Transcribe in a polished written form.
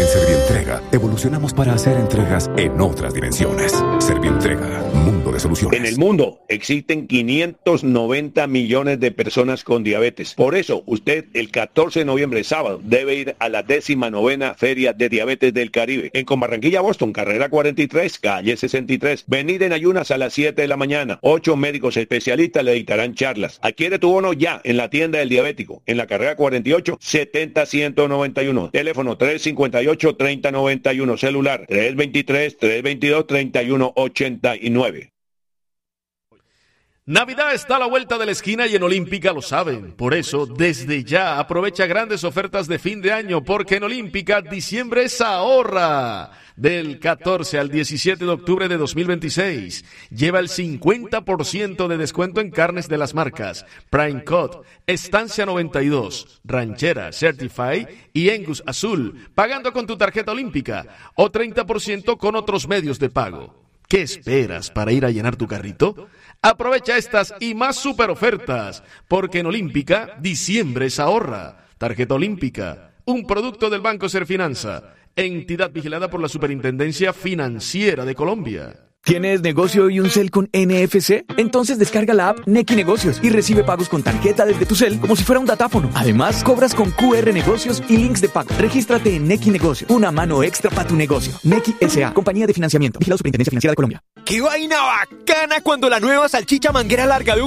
En Servientrega, evolucionamos para hacer entregas en otras dimensiones. Servientrega, mundo de soluciones. En el mundo existen 590 millones de personas con diabetes. Por eso, usted el 14 de noviembre, sábado, debe ir a la 19ª Feria de Diabetes del Caribe. En Barranquilla, Boston, carrera 43, calle 63. Venid en ayunas a las 7 de la mañana. 8 médicos especialistas le dictarán charlas. Adquiere tu bono ya en la tienda del diabético. En la carrera 48, 70-191. Teléfono 358-3091. Celular 323-322-3189. Navidad está a la vuelta de la esquina y en Olímpica lo saben. Por eso, desde ya, aprovecha grandes ofertas de fin de año, porque en Olímpica, diciembre es ahorra. Del 14 al 17 de octubre de 2026, lleva el 50% de descuento en carnes de las marcas Prime Cut, Estancia 92, Ranchera, Certify y Angus Azul, pagando con tu tarjeta Olímpica, o 30% con otros medios de pago. ¿Qué esperas para ir a llenar tu carrito? Aprovecha estas y más super ofertas, porque en Olímpica, diciembre es ahorra. Tarjeta Olímpica, un producto del Banco Serfinanza, entidad vigilada por la Superintendencia Financiera de Colombia. ¿Tienes negocio y un cel con NFC? Entonces descarga la app Nequi Negocios y recibe pagos con tarjeta desde tu cel como si fuera un datáfono. Además, cobras con QR Negocios y links de pago. Regístrate en Nequi Negocios, una mano extra para tu negocio. Nequi S.A., compañía de financiamiento, vigilado Superintendencia Financiera de Colombia. ¡Qué vaina bacana cuando la nueva salchicha manguera larga de 1